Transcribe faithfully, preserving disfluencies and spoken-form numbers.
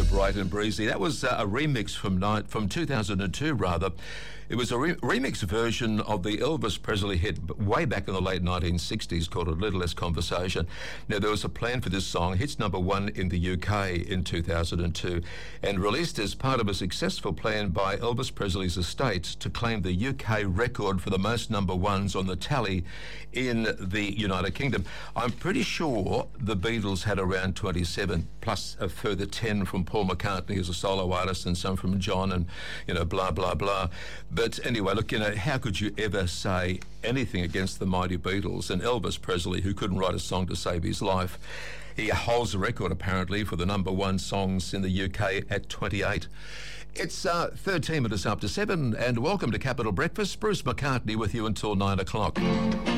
So Bright and Breezy. That was uh, a remix from night from two thousand two, rather. It was a re- remix version of the Elvis Presley hit way back in the late nineteen sixties called A Little Less Conversation. Now, there was a plan for this song, hits number one in the U K in two thousand two, and released as part of a successful plan by Elvis Presley's estate to claim the U K record for the most number ones on the tally in the United Kingdom. I'm pretty sure the Beatles had around twenty-seven, plus a further ten from Paul McCartney as a solo artist and some from John and, you know, blah, blah, blah. But anyway, look, you know, how could you ever say anything against the mighty Beatles and Elvis Presley, who couldn't write a song to save his life? He holds the record, apparently, for the number one songs in the U K at twenty-eight. It's uh, thirteen minutes after seven, and welcome to Capital Breakfast. Bruce McCartney with you until nine o'clock.